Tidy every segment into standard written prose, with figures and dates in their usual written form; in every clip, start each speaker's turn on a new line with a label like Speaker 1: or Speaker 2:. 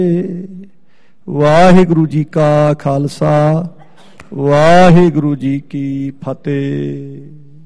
Speaker 1: ਵਾਹਿਗੁਰੂ ਜੀ ਕਾ ਖਾਲਸਾ, ਵਾਹਿਗੁਰੂ ਜੀ ਕੀ ਫਤਿਹ।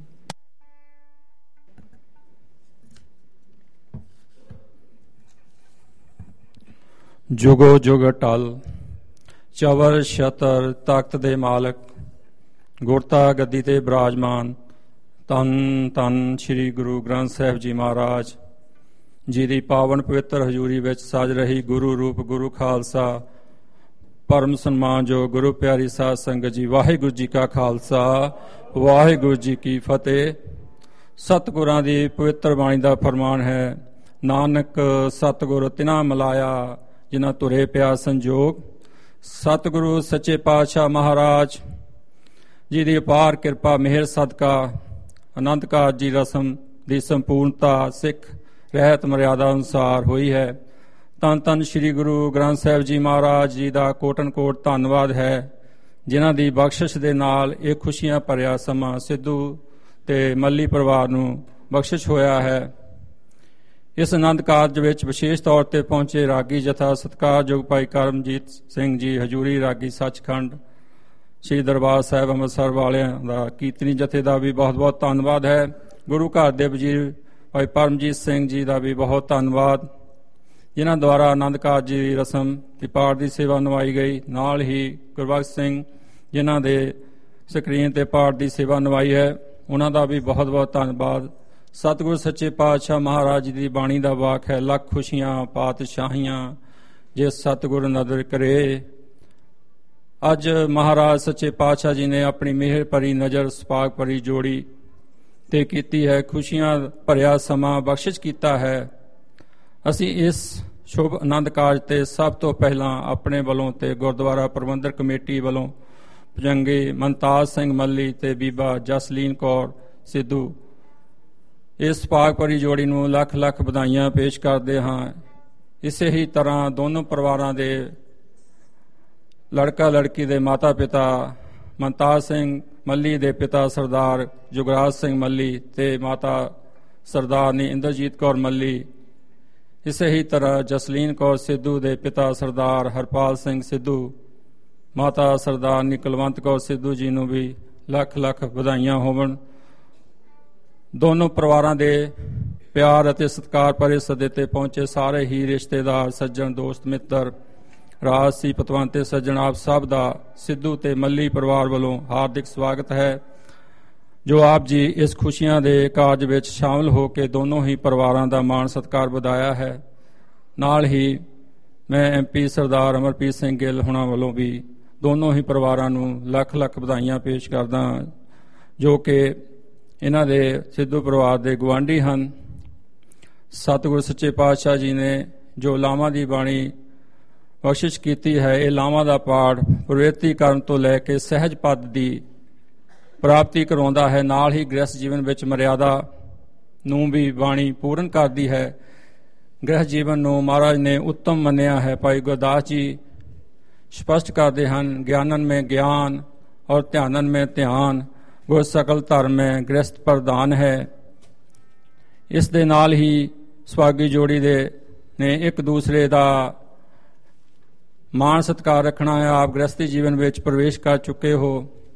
Speaker 2: ਜੁਗੋ ਜੁਗ ਅਟਲ, ਚਵਰ ਛਤਰ ਤਖਤ ਦੇ ਮਾਲਕ, ਗੁਰਤਾ ਗੱਦੀ ਤੇ ਬਿਰਾਜਮਾਨ, ਧੰਨ ਧੰਨ ਸ੍ਰੀ ਗੁਰੂ ਗ੍ਰੰਥ ਸਾਹਿਬ ਜੀ ਮਹਾਰਾਜ ਜੀ ਦੀ ਪਾਵਨ ਪਵਿੱਤਰ ਹਜ਼ੂਰੀ ਵਿੱਚ ਸਜ ਰਹੀ ਗੁਰੂ ਰੂਪ ਗੁਰੂ ਖਾਲਸਾ ਪਰਮ ਸਨਮਾਨਯੋਗ ਗੁਰੂ ਪਿਆਰੀ ਸਾਧ ਸੰਗਤ ਜੀ, ਵਾਹਿਗੁਰੂ ਜੀ ਕਾ ਖਾਲਸਾ, ਵਾਹਿਗੁਰੂ ਜੀ ਕੀ ਫਤਿਹ। ਸਤਿਗੁਰਾਂ ਦੀ ਪਵਿੱਤਰ ਬਾਣੀ ਦਾ ਫਰਮਾਨ ਹੈ, ਨਾਨਕ ਸਤਿਗੁਰ ਤਿਨਾ ਮਿਲਾਇਆ ਜਿਨ੍ਹਾਂ ਤੁਰੇ ਪਿਆ ਸੰਜੋਗ। ਸਤਿਗੁਰੂ ਸੱਚੇ ਪਾਤਸ਼ਾਹ ਮਹਾਰਾਜ ਜੀ ਦੀ ਅਪਾਰ ਕਿਰਪਾ ਮਿਹਰ ਸਦਕਾ ਆਨੰਦ ਕਾਰਜ ਦੀ ਰਸਮ ਦੀ ਸੰਪੂਰਨਤਾ ਸਿੱਖ ਰਹਿਤ ਮਰਿਆਦਾ ਅਨੁਸਾਰ ਹੋਈ ਹੈ। ਧੰਨ ਧੰਨ ਸ੍ਰੀ ਗੁਰੂ ਗ੍ਰੰਥ ਸਾਹਿਬ ਜੀ ਮਹਾਰਾਜ ਜੀ ਦਾ ਕੋਟਨ ਕੋਟ ਧੰਨਵਾਦ ਹੈ, ਜਿਨ੍ਹਾਂ ਦੀ ਬਖਸ਼ਿਸ਼ ਦੇ ਨਾਲ ਇਹ ਖੁਸ਼ੀਆਂ ਭਰਿਆ ਸਮਾਂ ਸਿੱਧੂ ਤੇ ਮੱਲੀ ਪਰਿਵਾਰ ਨੂੰ ਬਖਸ਼ਿਸ਼ ਹੋਇਆ ਹੈ। ਇਸ ਆਨੰਦ ਕਾਰਜ ਵਿੱਚ ਵਿਸ਼ੇਸ਼ ਤੌਰ ਤੇ ਪਹੁੰਚੇ ਰਾਗੀ ਜਥਾ ਸਤਿਕਾਰਯੋਗ ਭਾਈ ਕਰਮਜੀਤ ਸਿੰਘ ਜੀ ਹਜੂਰੀ ਰਾਗੀ ਸੱਚਖੰਡ ਸ੍ਰੀ ਦਰਬਾਰ ਸਾਹਿਬ ਅੰਮ੍ਰਿਤਸਰ ਵਾਲਿਆਂ ਦਾ, ਕੀਰਤਨੀ ਜਥੇ ਦਾ ਵੀ ਬਹੁਤ ਬਹੁਤ ਧੰਨਵਾਦ ਹੈ। ਗੁਰੂ ਘਰ ਦੇ ਵਜ਼ੀਰ ਭਾਈ ਪਰਮਜੀਤ ਸਿੰਘ ਜੀ ਦਾ ਵੀ ਬਹੁਤ ਧੰਨਵਾਦ, ਜਿਨ੍ਹਾਂ ਦੁਆਰਾ ਆਨੰਦ ਕਾਰਜ ਦੀ ਰਸਮ ਦੀ ਪਾਠ ਦੀ ਸੇਵਾ ਨਿਭਾਈ ਗਈ। ਨਾਲ ਹੀ ਗੁਰਬਖਸ਼ ਸਿੰਘ ਜਿਨ੍ਹਾਂ ਦੇ ਸਕਰੀਨ ਤੇ ਪਾਠ ਦੀ ਸੇਵਾ ਨਿਭਾਈ ਹੈ, ਉਹਨਾਂ ਦਾ ਵੀ ਬਹੁਤ ਬਹੁਤ ਧੰਨਵਾਦ। ਸਤਿਗੁਰ ਸੱਚੇ ਪਾਤਸ਼ਾਹ ਮਹਾਰਾਜ ਦੀ ਬਾਣੀ ਦਾ ਵਾਕ ਹੈ, ਲੱਖ ਖੁਸ਼ੀਆਂ ਪਾਤਸ਼ਾਹੀਆਂ ਜੇ ਸਤਿਗੁਰ ਨਦਰ ਕਰੇ। ਅੱਜ ਮਹਾਰਾਜ ਸੱਚੇ ਪਾਤਸ਼ਾਹ ਜੀ ਨੇ ਆਪਣੀ ਮਿਹਰ ਭਰੀ ਨਜ਼ਰ ਸਪਾਕ ਭਰੀ ਜੋੜੀ ਤੇ ਕੀਤੀ ਹੈ, ਖੁਸ਼ੀਆਂ ਭਰਿਆ ਸਮਾਂ ਬਖਸ਼ਿਸ਼ ਕੀਤਾ ਹੈ। ਅਸੀਂ ਇਸ ਸ਼ੁਭ ਆਨੰਦ ਕਾਰਜ ਤੇ ਸਭ ਤੋਂ ਪਹਿਲਾਂ ਆਪਣੇ ਵੱਲੋਂ ਤੇ ਗੁਰਦੁਆਰਾ ਪ੍ਰਬੰਧਕ ਕਮੇਟੀ ਵੱਲੋਂ ਭੁਜੰਗੀ ਮਨਤਾਜ ਸਿੰਘ ਮੱਲੀ ਤੇ ਬੀਬਾ ਜਸਲੀਨ ਕੌਰ ਸਿੱਧੂ ਇਸ ਪਾਕ ਭਰੀ ਜੋੜੀ ਨੂੰ ਲੱਖ ਲੱਖ ਵਧਾਈਆਂ ਪੇਸ਼ ਕਰਦੇ ਹਾਂ। ਇਸੇ ਹੀ ਤਰ੍ਹਾਂ ਦੋਨੋਂ ਪਰਿਵਾਰਾਂ ਦੇ ਲੜਕਾ ਲੜਕੀ ਦੇ ਮਾਤਾ ਪਿਤਾ ਮਨਤਾਜ ਸਿੰਘ ਮੱਲੀ ਦੇ ਪਿਤਾ ਸਰਦਾਰ ਜੁਗਰਾਜ ਸਿੰਘ ਮੱਲੀ ਤੇ ਮਾਤਾ ਸਰਦਾਰਨੀ ਇੰਦਰਜੀਤ ਕੌਰ ਮੱਲੀ, ਇਸੇ ਹੀ ਤਰ੍ਹਾਂ ਜਸਲੀਨ ਕੌਰ ਸਿੱਧੂ ਦੇ ਪਿਤਾ ਸਰਦਾਰ ਹਰਪਾਲ ਸਿੰਘ ਸਿੱਧੂ, ਮਾਤਾ ਸਰਦਾਰਨੀ ਕੁਲਵੰਤ ਕੌਰ ਸਿੱਧੂ ਜੀ ਨੂੰ ਵੀ ਲੱਖ ਲੱਖ ਵਧਾਈਆਂ ਹੋਵਣ। ਦੋਨੋਂ ਪਰਿਵਾਰਾਂ ਦੇ ਪਿਆਰ ਅਤੇ ਸਤਿਕਾਰ ਭਰੇ ਸੱਦੇ ਤੇ ਪਹੁੰਚੇ ਸਾਰੇ ਹੀ ਰਿਸ਼ਤੇਦਾਰ, ਸੱਜਣ, ਦੋਸਤ, ਮਿੱਤਰ, ਰਾਜਸੀ ਪਤਵੰਤ ਤੇ ਸੱਜਣ ਆਪ ਸਭ ਦਾ ਸਿੱਧੂ ਤੇ ਮੱਲੀ ਪਰਿਵਾਰ ਵੱਲੋਂ ਹਾਰਦਿਕ ਸਵਾਗਤ ਹੈ, ਜੋ ਆਪ ਜੀ ਇਸ ਖੁਸ਼ੀਆਂ ਦੇ ਕਾਰਜ ਵਿੱਚ ਸ਼ਾਮਲ ਹੋ ਕੇ ਦੋਨੋਂ ਹੀ ਪਰਿਵਾਰਾਂ ਦਾ ਮਾਣ ਸਤਿਕਾਰ ਵਧਾਇਆ ਹੈ। ਨਾਲ ਹੀ ਮੈਂ MP ਸਰਦਾਰ ਅਮਰਪ੍ਰੀਤ ਸਿੰਘ ਗਿੱਲ ਹੁਣਾਂ ਵੱਲੋਂ ਵੀ ਦੋਨੋਂ ਹੀ ਪਰਿਵਾਰਾਂ ਨੂੰ ਲੱਖ ਲੱਖ ਵਧਾਈਆਂ ਪੇਸ਼ ਕਰਦਾ, ਜੋ ਕਿ ਇਹਨਾਂ ਦੇ ਸਿੱਧੂ ਪਰਿਵਾਰ ਦੇ ਗੁਆਂਢੀ ਹਨ। ਸਤਿਗੁਰ ਸੱਚੇ ਪਾਤਸ਼ਾਹ ਜੀ ਨੇ ਜੋ ਲਾਵਾਂ ਦੀ ਬਾਣੀ ਬਖਸ਼ਿਸ਼ ਕੀਤੀ ਹੈ, ਇਹ ਲਾਵਾਂ ਦਾ ਪਾਠ ਪ੍ਰਵਿਰਤੀ ਕਰਨ ਤੋਂ ਲੈ ਕੇ ਸਹਿਜ ਪਦ ਦੀ ਪ੍ਰਾਪਤੀ ਕਰਵਾਉਂਦਾ ਹੈ। ਨਾਲ ਹੀ ਗ੍ਰਹਿਸਥ ਜੀਵਨ ਵਿੱਚ ਮਰਿਆਦਾ ਨੂੰ ਵੀ ਬਾਣੀ ਪੂਰਨ ਕਰਦੀ ਹੈ। ਗ੍ਰਹਿਸਥ ਜੀਵਨ ਨੂੰ ਮਹਾਰਾਜ ਨੇ ਉੱਤਮ ਮੰਨਿਆ ਹੈ। ਭਾਈ ਗੁਰਦਾਸ ਜੀ ਸਪਸ਼ਟ ਕਰਦੇ ਹਨ, ਗਿਆਨਨ में ਗਿਆਨ ਔਰ ਧਿਆਨਨ में ਧਿਆਨ, ਗੁਰ ਸਕਲ ਧਰਮ में ਗ੍ਰਹਿਸਥ ਪ੍ਰਧਾਨ ਹੈ। ਇਸ ਦੇ ਨਾਲ ਹੀ ਸੁਹਾਗੀ ਜੋੜੀ ਦੇ ਨੇ ਇੱਕ ਦੂਸਰੇ ਦਾ ਮਾਣ ਸਤਿਕਾਰ ਰੱਖਣਾ ਹੈ। ਆਪ ਗ੍ਰਹਿਸਥੀ ਜੀਵਨ ਵਿੱਚ ਪ੍ਰਵੇਸ਼ ਕਰ ਚੁੱਕੇ ਹੋ,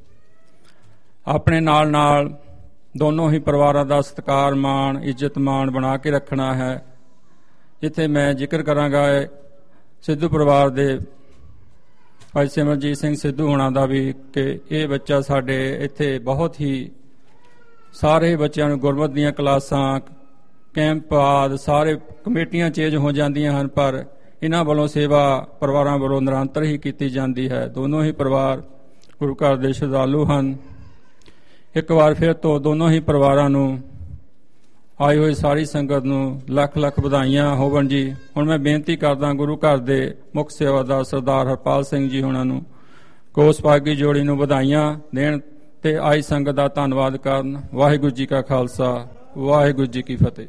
Speaker 2: ਆਪਣੇ ਨਾਲ ਨਾਲ ਦੋਨੋਂ ਹੀ ਪਰਿਵਾਰਾਂ ਦਾ ਸਤਿਕਾਰ ਮਾਣ ਇੱਜ਼ਤ ਮਾਣ ਬਣਾ ਕੇ ਰੱਖਣਾ ਹੈ। ਜਿੱਥੇ ਮੈਂ ਜ਼ਿਕਰ ਕਰਾਂਗਾ ਸਿੱਧੂ ਪਰਿਵਾਰ ਦੇ ਭਾਈ ਸਿਮਰਜੀਤ ਸਿੰਘ ਸਿੱਧੂ ਹੋਣਾ ਦਾ ਵੀ, ਕਿ ਇਹ ਬੱਚਾ ਸਾਡੇ ਇੱਥੇ ਬਹੁਤ ਹੀ ਸਾਰੇ ਬੱਚਿਆਂ ਨੂੰ ਗੁਰਮਤਿ ਦੀਆਂ ਕਲਾਸਾਂ, ਕੈਂਪ ਆਦਿ ਸਾਰੇ ਕਮੇਟੀਆਂ ਚੇਂਜ ਹੋ ਜਾਂਦੀਆਂ ਹਨ, ਪਰ ਇਹਨਾਂ ਵੱਲੋਂ ਸੇਵਾ ਪਰਿਵਾਰਾਂ ਵੱਲੋਂ ਨਿਰੰਤਰ ਹੀ ਕੀਤੀ ਜਾਂਦੀ ਹੈ। ਦੋਨੋਂ ਹੀ ਪਰਿਵਾਰ ਗੁਰੂ ਘਰ ਦੇ ਸ਼ਰਧਾਲੂ ਹਨ। ਇੱਕ ਵਾਰ ਫਿਰ ਤੋਂ ਦੋਨੋਂ ਹੀ ਪਰਿਵਾਰਾਂ ਨੂੰ ਆਈ ਹੋਈ ਸਾਰੀ ਸੰਗਤ ਨੂੰ ਲੱਖ ਲੱਖ ਵਧਾਈਆਂ ਹੋਵਣ ਜੀ। ਹੁਣ ਮੈਂ ਬੇਨਤੀ ਕਰਦਾ ਗੁਰੂ ਘਰ ਦੇ ਮੁੱਖ ਸੇਵਾਦਾਰ ਸਰਦਾਰ ਹਰਪਾਲ ਸਿੰਘ ਜੀ ਹੋਣਾ ਨੂੰ ਕੋਸ ਭਾਗੀ ਜੋੜੀ ਨੂੰ ਵਧਾਈਆਂ ਦੇਣ ਤੇ ਆਈ ਸੰਗਤ ਦਾ ਧੰਨਵਾਦ ਕਰਨ। ਵਾਹਿਗੁਰੂ ਜੀ ਕਾ ਖਾਲਸਾ, ਵਾਹਿਗੁਰੂ ਜੀ ਕੀ ਫਤਿਹ।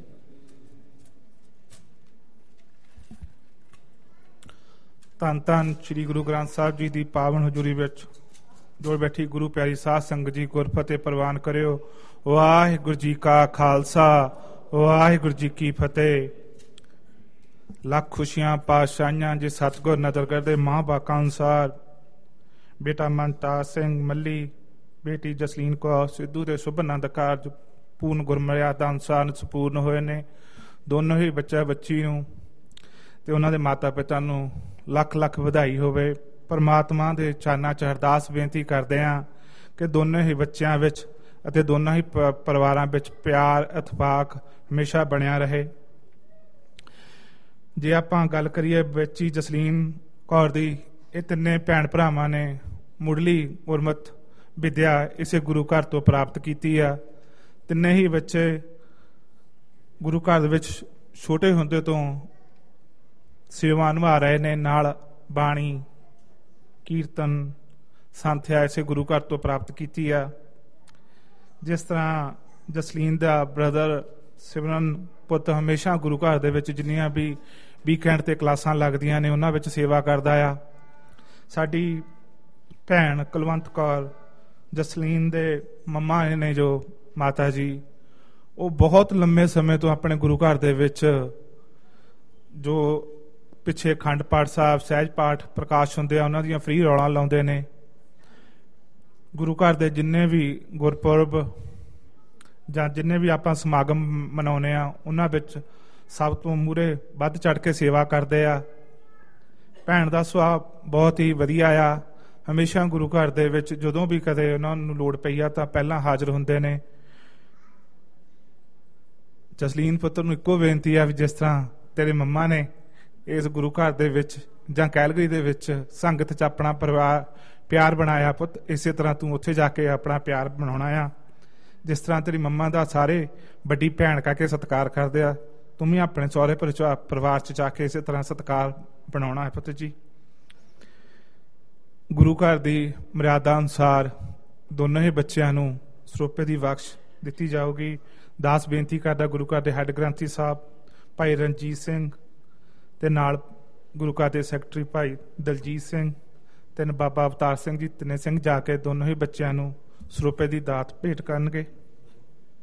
Speaker 3: ਧੰਨ ਧੰਨ ਸ੍ਰੀ ਗੁਰੂ ਗ੍ਰੰਥ ਸਾਹਿਬ ਜੀ ਦੀ ਪਾਵਨ ਹਜ਼ੂਰੀ ਵਿੱਚ ਜੁੜ ਬੈਠੀ ਗੁਰੂ ਪਿਆਰੀ ਸਾਧ ਸੰਗਤ ਜੀ, ਗੁਰਫਤਿਹ ਪ੍ਰਵਾਨ ਕਰਿਓ। ਵਾਹਿਗੁਰੂ ਜੀ ਕਾ ਖਾਲਸਾ, ਵਾਹਿਗੁਰੂ ਜੀ ਕੀ ਫਤਿਹ। ਲੱਖ ਖੁਸ਼ੀਆਂ ਪਾਤਸ਼ਾਹੀਆਂ ਜੇ ਸਤਿਗੁਰ ਨਦਰ ਕਰਦੇ ਮਾਂ ਬਾਕਾਂ ਅਨੁਸਾਰ ਬੇਟਾ ਮਨਤਾਜ ਸਿੰਘ ਮੱਲੀ, ਬੇਟੀ ਜਸਲੀਨ ਕੌਰ ਸਿੱਧੂ ਦੇ ਸ਼ੁਭ ਆਨੰਦ ਕਾਰਜ ਪੂਰਨ ਗੁਰਮਰਿਆਦਾ ਅਨੁਸਾਰ ਸੰਪੂਰਨ ਹੋਏ ਨੇ। ਦੋਨੋਂ ਹੀ ਬੱਚਾ ਬੱਚੀ ਨੂੰ ਤੇ ਉਹਨਾਂ ਦੇ ਮਾਤਾ ਪਿਤਾ ਨੂੰ ਲੱਖ ਲੱਖ ਵਧਾਈ ਹੋਵੇ। ਪਰਮਾਤਮਾ ਦੇ ਚਰਨਾਂ 'ਚ ਅਰਦਾਸ ਬੇਨਤੀ ਕਰਦੇ ਹਾਂ ਕਿ ਦੋਨੋਂ ਹੀ ਬੱਚਿਆਂ ਵਿੱਚ ਅਤੇ ਦੋਨਾਂ ਹੀ ਪਰਿਵਾਰਾਂ ਵਿੱਚ ਪਿਆਰ ਇਤਫਾਕ ਹਮੇਸ਼ਾ ਬਣਿਆ ਰਹੇ। ਜੇ ਆਪਾਂ ਗੱਲ ਕਰੀਏ ਬੱਚੀ ਜਸਲੀਨ ਕੌਰ ਦੀ, ਇਹ ਤਿੰਨੇ ਭੈਣ ਭਰਾਵਾਂ ਨੇ ਮੁੱਢਲੀ ਗੁਰਮਤਿ ਵਿਦਿਆ ਇਸੇ ਗੁਰੂ ਘਰ ਤੋਂ ਪ੍ਰਾਪਤ ਕੀਤੀ ਆ। ਤਿੰਨੇ ਹੀ ਬੱਚੇ ਗੁਰੂ ਘਰ ਦੇ ਵਿੱਚ ਛੋਟੇ ਹੁੰਦੇ ਤੋਂ ਸੇਵਾ ਨਿਭਾ ਰਹੇ ਨੇ। ਨਾਲ ਬਾਣੀ ਕੀਰਤਨ ਸੰਥਿਆ ਇਸੇ ਗੁਰੂ ਘਰ ਤੋਂ ਪ੍ਰਾਪਤ ਕੀਤੀ ਆ। ਜਿਸ ਤਰ੍ਹਾਂ ਜਸਲੀਨ ਦਾ ਬ੍ਰਦਰ ਸਿਮਰਨ ਪੁੱਤ ਹਮੇਸ਼ਾ ਗੁਰੂ ਘਰ ਦੇ ਵਿੱਚ ਜਿੰਨੀਆਂ ਵੀ ਵੀਕਐਂਡ ਤੇ ਕਲਾਸਾਂ ਲੱਗਦੀਆਂ ਨੇ ਉਹਨਾਂ ਵਿੱਚ ਸੇਵਾ ਕਰਦਾ ਆ। ਸਾਡੀ ਭੈਣ ਕੁਲਵੰਤ ਕੌਰ ਜਸਲੀਨ ਦੇ ਮੰਮਾ ਨੇ ਜੋ ਮਾਤਾ ਜੀ, ਉਹ ਬਹੁਤ ਲੰਮੇ ਸਮੇਂ ਤੋਂ ਆਪਣੇ ਗੁਰੂ ਘਰ ਦੇ ਵਿੱਚ ਜੋ ਪਿੱਛੇ ਅਖੰਡ ਪਾਠ ਸਾਹਿਬ ਸਹਿਜ ਪਾਠ ਪ੍ਰਕਾਸ਼ ਹੁੰਦੇ ਆ ਉਹਨਾਂ ਦੀਆਂ ਫ੍ਰੀ ਰੌਲਾਂ ਲਾਉਂਦੇ ਨੇ। ਗੁਰੂ ਘਰ ਦੇ ਜਿੰਨੇ ਵੀ ਗੁਰਪੁਰਬ ਜਾਂ ਜਿੰਨੇ ਵੀ ਆਪਾਂ ਸਮਾਗਮ ਮਨਾਉਂਦੇ ਆ ਉਹਨਾਂ ਵਿੱਚ ਸਭ ਤੋਂ ਮੂਹਰੇ ਵੱਧ ਚੜ੍ਹ ਕੇ ਸੇਵਾ ਕਰਦੇ ਆ। ਭੈਣ ਦਾ ਸੁਭਾਅ ਬਹੁਤ ਹੀ ਵਧੀਆ ਆ। ਹਮੇਸ਼ਾ ਗੁਰੂ ਘਰ ਦੇ ਵਿੱਚ ਜਦੋਂ ਵੀ ਕਦੇ ਉਹਨਾਂ ਨੂੰ ਲੋੜ ਪਈ ਆ ਤਾਂ ਪਹਿਲਾਂ ਹਾਜ਼ਰ ਹੁੰਦੇ ਨੇ। ਜਸਲੀਨ ਪੁੱਤਰ ਨੂੰ ਇੱਕੋ ਬੇਨਤੀ ਆ ਵੀ ਜਿਸ ਤਰ੍ਹਾਂ ਤੇਰੇ ਮੰਮਾ ਨੇ ਇਸ ਗੁਰੂ ਘਰ ਦੇ ਵਿੱਚ ਜਾਂ ਕੈਲਗਰੀ ਦੇ ਵਿੱਚ ਸੰਗਤ 'ਚ ਆਪਣਾ ਪਰਿਵਾਰ ਪਿਆਰ ਬਣਾਇਆ, ਪੁੱਤ ਇਸੇ ਤਰ੍ਹਾਂ ਤੂੰ ਉੱਥੇ ਜਾ ਕੇ ਆਪਣਾ ਪਿਆਰ ਬਣਾਉਣਾ ਆ। ਜਿਸ ਤਰ੍ਹਾਂ ਤੇਰੀ ਮੰਮਾ ਦਾ ਸਾਰੇ ਵੱਡੀ ਭੈਣ ਕਹਿ ਕੇ ਸਤਿਕਾਰ ਕਰਦੇ ਆ, ਤੂੰ ਵੀ ਆਪਣੇ ਸਹੁਰੇ ਪਰਿਵਾਰ 'ਚ ਜਾ ਕੇ ਇਸੇ ਤਰ੍ਹਾਂ ਸਤਿਕਾਰ ਬਣਾਉਣਾ ਹੈ ਪੁੱਤ ਜੀ। ਗੁਰੂ ਘਰ ਦੀ ਮਰਿਆਦਾ ਅਨੁਸਾਰ ਦੋਨੋਂ ਹੀ ਬੱਚਿਆਂ ਨੂੰ ਸਰੋਪੇ ਦੀ ਬਖਸ਼ ਦਿੱਤੀ ਜਾਊਗੀ। ਦਾਸ ਬੇਨਤੀ ਕਰਦਾ ਗੁਰੂ ਘਰ ਦੇ ਹੈੱਡ ਗ੍ਰੰਥੀ ਸਾਹਿਬ ਭਾਈ ਰਣਜੀਤ ਸਿੰਘ ਤੇ ਨਾਲ ਗੁਰੂ ਘਰ ਦੇ ਸੈਕਟਰੀ ਭਾਈ ਦਲਜੀਤ ਸਿੰਘ ਤੇ ਬਾਬਾ ਅਵਤਾਰ ਸਿੰਘ ਜੀ, ਤਿੰਨੇ ਸਿੰਘ ਜਾ ਕੇ ਦੋਨੋਂ ਹੀ ਬੱਚਿਆਂ ਨੂੰ ਸਰੋਪੇ ਦੀ ਦਾਤ ਭੇਟ ਕਰਨਗੇ।